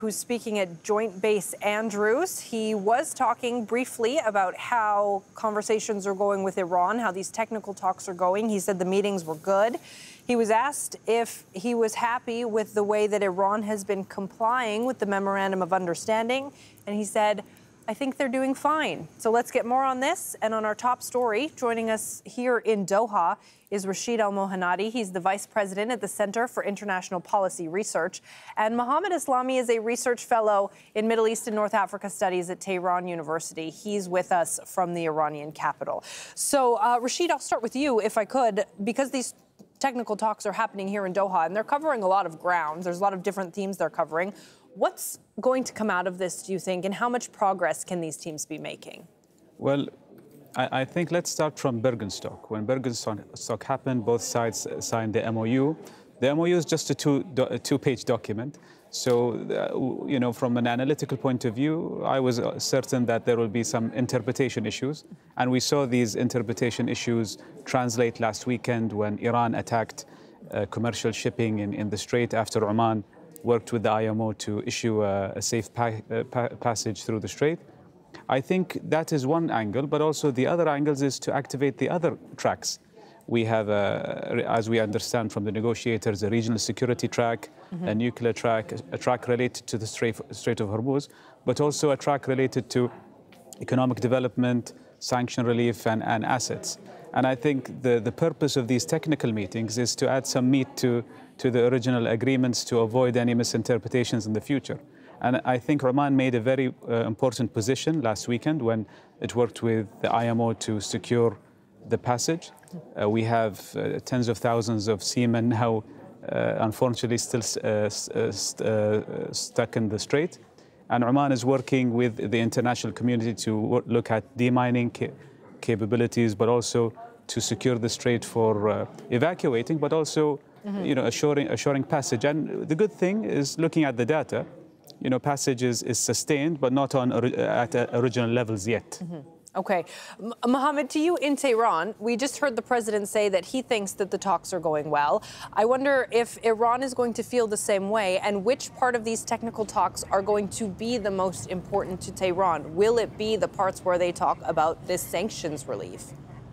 who's speaking at Joint Base Andrews. He was talking briefly about how conversations are going with Iran, how these technical talks are going. He said the meetings were good. He was asked if he was happy with the way that Iran has been complying with the Memorandum of Understanding, and he said, I think they're doing fine. So let's get more on this. And on our top story, joining us here in Doha is Rashid Al-Mohanadi. He's the vice president at the Center for International Policy Research. And Mohammed Islami is a research fellow in Middle East and North Africa Studies at Tehran University. He's with us from the Iranian capital. So, Rashid, I'll start with you, if I could, because these technical talks are happening here in Doha, and they're covering a lot of ground. There's a lot of different themes they're covering. What's going to come out of this, do you think, and how much progress can these teams be making? Well, I think let's start from Bergenstock. When Bergenstock happened, both sides signed the MOU. The MOU is just a two-page document. So, you know, from an analytical point of view, I was certain that there will be some interpretation issues. And we saw these interpretation issues translate last weekend when Iran attacked commercial shipping in the Strait after Oman worked with the IMO to issue a safe passage through the Strait. I think that is one angle, but also the other angles is to activate the other tracks. We have, as we understand from the negotiators, a regional security track, a nuclear track, a track related to the Strait of Hormuz, but also a track related to economic development, sanction relief, and assets. And I think the purpose of these technical meetings is to add some meat to the original agreements to avoid any misinterpretations in the future. And I think Oman made a very important position last weekend when it worked with the IMO to secure the passage. We have tens of thousands of seamen now, unfortunately, still stuck in the Strait. And Oman is working with the international community to look at demining capabilities, but also to secure the Strait for evacuating, but also you know, assuring passage. And the good thing is, looking at the data, you know, passage is sustained, but not at original levels yet. Okay. Mohammed, to you in Tehran, we just heard the president say that he thinks that the talks are going well. I wonder if Iran is going to feel the same way, and which part of these technical talks are going to be the most important to Tehran? Will it be the parts where they talk about this sanctions relief?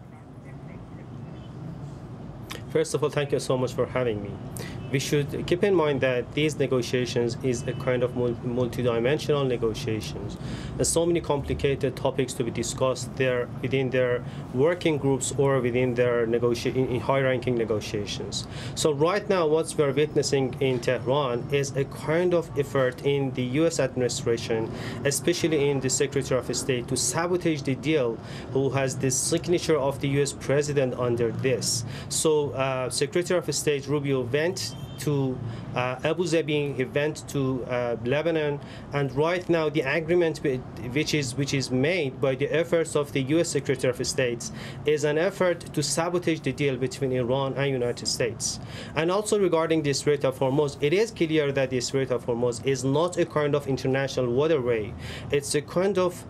First of all, thank you so much for having me. We should keep in mind that these negotiations is a kind of multidimensional negotiations. There's so many complicated topics to be discussed there within their working groups or within their high-ranking negotiations. So right now, what we're witnessing in Tehran is a kind of effort in the U.S. administration, especially in the Secretary of State, to sabotage the deal, who has the signature of the U.S. president under this. So Secretary of State Rubio went to Abu Dhabi, he went to Lebanon, and right now the agreement which is made by the efforts of the U.S. Secretary of State is an effort to sabotage the deal between Iran and United States. And also regarding the Strait of Hormuz, it is clear that the Strait of Hormuz is not a kind of international waterway. It's a kind of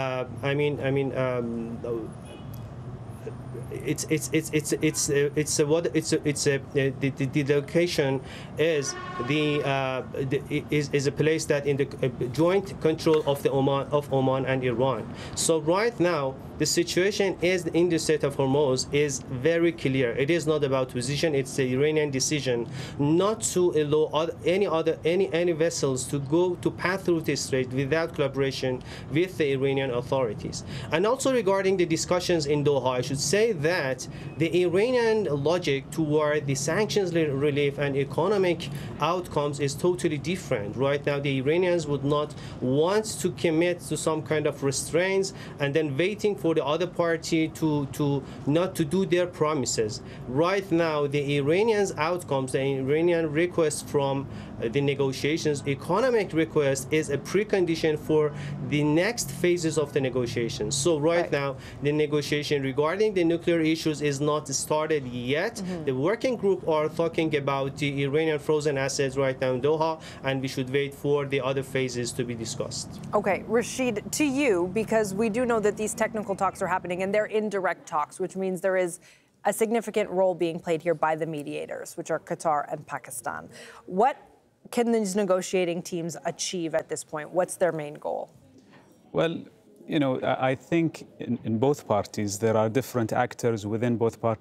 the location is is a place that in the joint control of Oman and Iran. So right now the situation is in the Strait of Hormuz is very clear. It is not about position. It's the Iranian decision not to allow any vessels to go to pass through the strait without collaboration with the Iranian authorities. And also regarding the discussions in Doha, I should say that the Iranian logic toward the sanctions relief and economic outcomes is totally different. Right now, the Iranians would not want to commit to some kind of restraints and then waiting for the other party to not to do their promises. Right now, the Iranians' outcomes, the Iranian request from the negotiations, economic request is a precondition for the next phases of the negotiations. So right now, the negotiation regarding the nuclear issues is not started yet. The working group are talking about the Iranian frozen assets right now in Doha, and we should wait for the other phases to be discussed. Okay, Rashid, to you, because we do know that these technical talks are happening and they're indirect talks, which means there is a significant role being played here by the mediators, which are Qatar and Pakistan. What can these negotiating teams achieve at this point? What's their main goal? Well, I think in both parties there are different actors within both parties